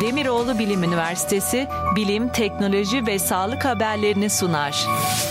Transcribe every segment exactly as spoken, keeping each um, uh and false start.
Demiroğlu Bilim Üniversitesi bilim, teknoloji ve sağlık haberlerini sunar.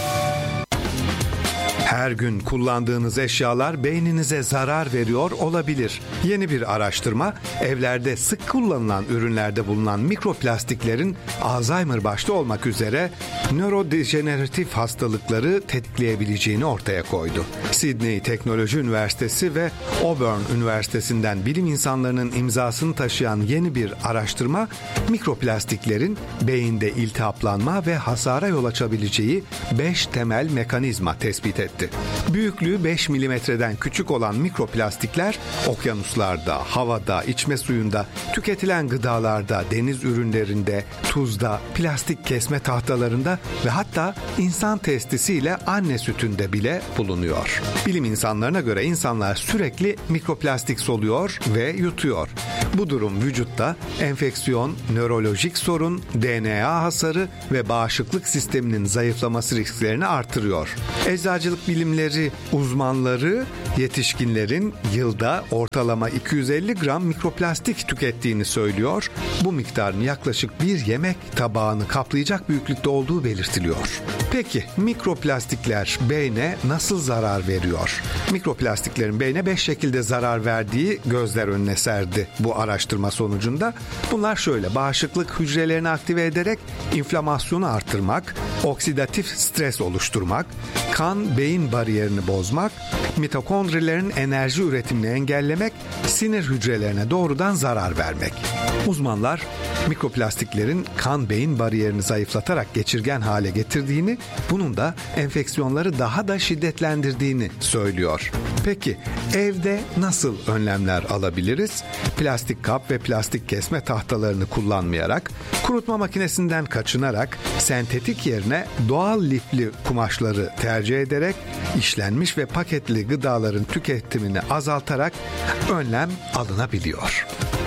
Her gün kullandığınız eşyalar beyninize zarar veriyor olabilir. Yeni bir araştırma, evlerde sık kullanılan ürünlerde bulunan mikroplastiklerin Alzheimer başta olmak üzere nörodejeneratif hastalıkları tetikleyebileceğini ortaya koydu. Sydney Teknoloji Üniversitesi ve Auburn Üniversitesi'nden bilim insanlarının imzasını taşıyan yeni bir araştırma, mikroplastiklerin beyinde iltihaplanma ve hasara yol açabileceği beş temel mekanizma tespit etti. Büyüklüğü beş milimetreden küçük olan mikroplastikler okyanuslarda, havada, içme suyunda, tüketilen gıdalarda, deniz ürünlerinde, tuzda, plastik kesme tahtalarında ve hatta insan testisiyle anne sütünde bile bulunuyor. Bilim insanlarına göre insanlar sürekli mikroplastik soluyor ve yutuyor. Bu durum vücutta enfeksiyon, nörolojik sorun, D N A hasarı ve bağışıklık sisteminin zayıflaması risklerini artırıyor. Eczacılık bilimleri uzmanları yetişkinlerin yılda ortalama iki yüz elli gram mikroplastik tükettiğini söylüyor. Bu miktarın yaklaşık bir yemek tabağını kaplayacak büyüklükte olduğu belirtiliyor. Peki mikroplastikler beyne nasıl zarar veriyor? Mikroplastiklerin beyne beş şekilde zarar verdiği gözler önüne serdi bu araştırma sonucunda. Bunlar şöyle: bağışıklık hücrelerini aktive ederek inflamasyonu artırmak, oksidatif stres oluşturmak, kan beyin bariyerini bozmak, mitokondrilerin enerji üretimini engellemek, sinir hücrelerine doğrudan zarar vermek. Uzmanlar mikroplastiklerin kan beyin bariyerini zayıflatarak geçirgen hale getirdiğini, bunun da enfeksiyonları daha da şiddetlendirdiğini söylüyor. Peki evde nasıl önlemler alabiliriz? Plastik kap ve plastik kesme tahtalarını kullanmayarak, kurutma makinesinden kaçınarak, sentetik yerine doğal lifli kumaşları tercih ederek, işlenmiş ve paketli gıdaların tüketimini azaltarak önlem alınabiliyor.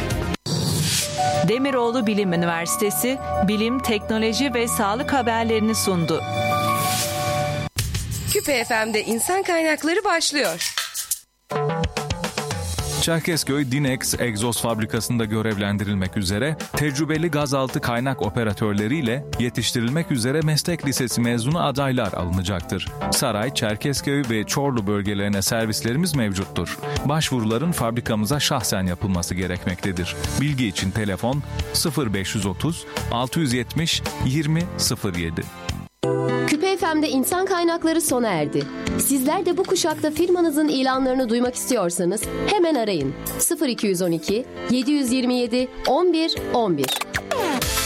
Demiroğlu Bilim Üniversitesi bilim, teknoloji ve sağlık haberlerini sundu. Küpe F M'de insan kaynakları başlıyor. Çerkezköy Dinex egzoz fabrikasında görevlendirilmek üzere tecrübeli gazaltı kaynak operatörleriyle yetiştirilmek üzere meslek lisesi mezunu adaylar alınacaktır. Saray, Çerkezköy ve Çorlu bölgelerine servislerimiz mevcuttur. Başvuruların fabrikamıza şahsen yapılması gerekmektedir. Bilgi için telefon sıfır beş otuz altı yetmiş yirmi sıfır yedi. Küpe F M'de insan kaynakları sona erdi. Sizler de bu kuşakta firmanızın ilanlarını duymak istiyorsanız hemen arayın. sıfır iki on iki yedi yüz yirmi yedi on bir on bir.